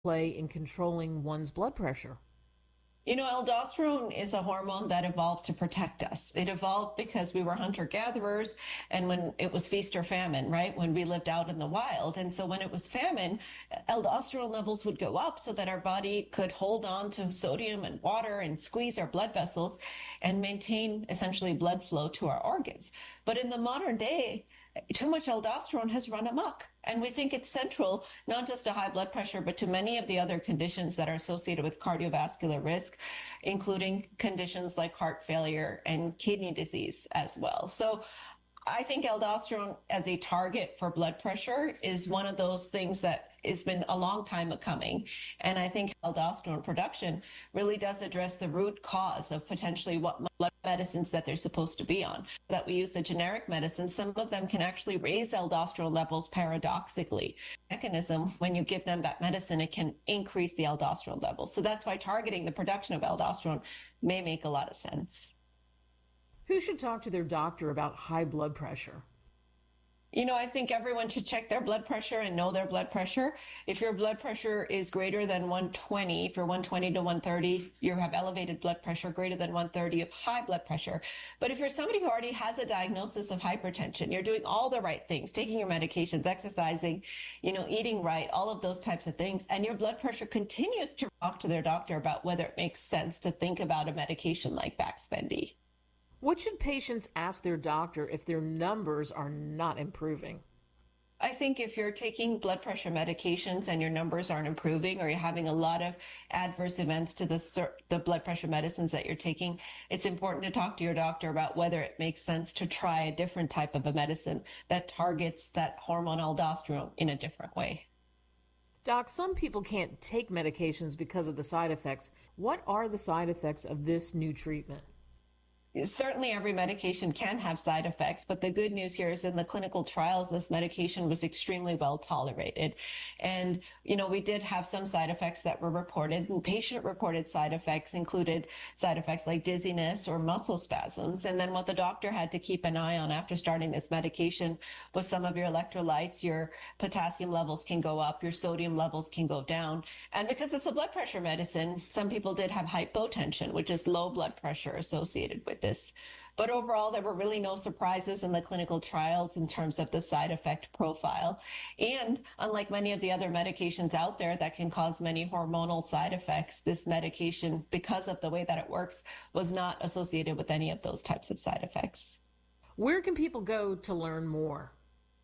play in controlling one's blood pressure? Aldosterone is a hormone that evolved to protect us. It evolved because we were hunter-gatherers and when it was feast or famine, right? When we lived out in the wild. And so when it was famine, aldosterone levels would go up so that our body could hold on to sodium and water and squeeze our blood vessels and maintain essentially blood flow to our organs. But in the modern day, too much aldosterone has run amok. And we think it's central, not just to high blood pressure, but to many of the other conditions that are associated with cardiovascular risk, including conditions like heart failure and kidney disease as well. So I think aldosterone as a target for blood pressure is one of those things that has been a long time coming. And I think aldosterone production really does address the root cause of potentially what blood medicines that they're supposed to be on. That we use the generic medicines, some of them can actually raise aldosterone levels paradoxically. Mechanism, when you give them that medicine, it can increase the aldosterone levels. So that's why targeting the production of aldosterone may make a lot of sense. Who should talk to their doctor about high blood pressure? I think everyone should check their blood pressure and know their blood pressure. If your blood pressure is greater than 120, if you're 120 to 130, you have elevated blood pressure. Greater than 130 of high blood pressure. But if you're somebody who already has a diagnosis of hypertension, you're doing all the right things, taking your medications, exercising, eating right, all of those types of things, and your blood pressure continues to talk to their doctor about whether it makes sense to think about a medication like Baxfendy. What should patients ask their doctor if their numbers are not improving? I think if you're taking blood pressure medications and your numbers aren't improving, or you're having a lot of adverse events to the blood pressure medicines that you're taking, it's important to talk to your doctor about whether it makes sense to try a different type of a medicine that targets that hormone aldosterone in a different way. Doc, some people can't take medications because of the side effects. What are the side effects of this new treatment? Certainly every medication can have side effects, but the good news here is in the clinical trials, this medication was extremely well tolerated. And, we did have some side effects that were reported, and patient-reported side effects included side effects like dizziness or muscle spasms. And then what the doctor had to keep an eye on after starting this medication was some of your electrolytes, your potassium levels can go up, your sodium levels can go down. And because it's a blood pressure medicine, some people did have hypotension, which is low blood pressure associated with this. But overall, there were really no surprises in the clinical trials in terms of the side effect profile. And unlike many of the other medications out there that can cause many hormonal side effects, this medication, because of the way that it works, was not associated with any of those types of side effects. Where can people go to learn more?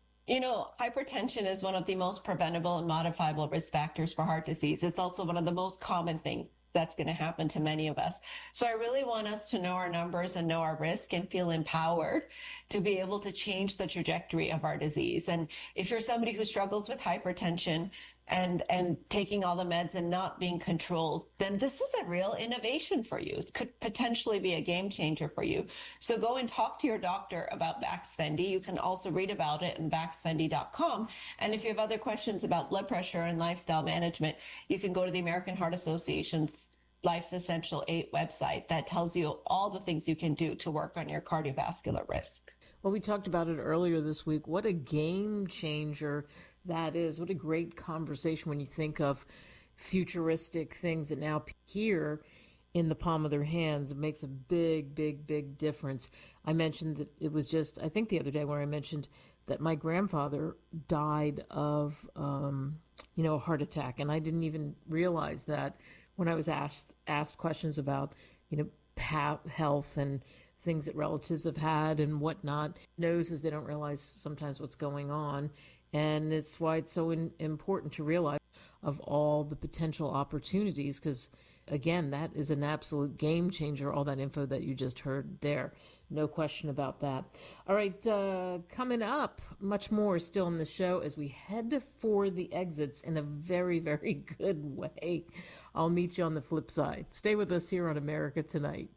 Hypertension is one of the most preventable and modifiable risk factors for heart disease. It's also one of the most common things that's going to happen to many of us. So I really want us to know our numbers and know our risk and feel empowered to be able to change the trajectory of our disease. And if you're somebody who struggles with hypertension and taking all the meds and not being controlled, then this is a real innovation for you. It could potentially be a game changer for you. So go and talk to your doctor about Baxfendy. You can also read about it in baxfendy.com. And if you have other questions about blood pressure and lifestyle management, you can go to the American Heart Association's Life's Essential 8 website that tells you all the things you can do to work on your cardiovascular risk. Well, we talked about it earlier this week. What a game changer that is. What a great conversation when you think of futuristic things that now appear in the palm of their hands. It makes a big, big, big difference. I mentioned that it was just, I think the other day where I mentioned that my grandfather died of, a heart attack. And I didn't even realize that when I was asked questions about, health and things that relatives have had and whatnot. Knows is they don't realize sometimes what's going on. And it's why it's so important to realize of all the potential opportunities, because, again, that is an absolute game changer, all that info that you just heard there. No question about that. All right, coming up, much more still in the show as we head for the exits in a very, very good way. I'll meet you on the flip side. Stay with us here on America Tonight.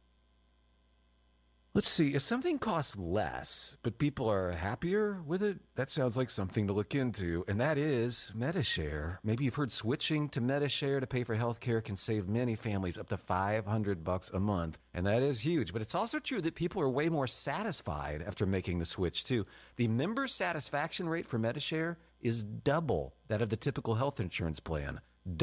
Let's see, if something costs less, but people are happier with it, that sounds like something to look into, and that is Medi-Share. Maybe you've heard switching to Medi-Share to pay for health care can save many families up to $500 a month, and that is huge. But it's also true that people are way more satisfied after making the switch, too. The member satisfaction rate for Medi-Share is double that of the typical health insurance plan.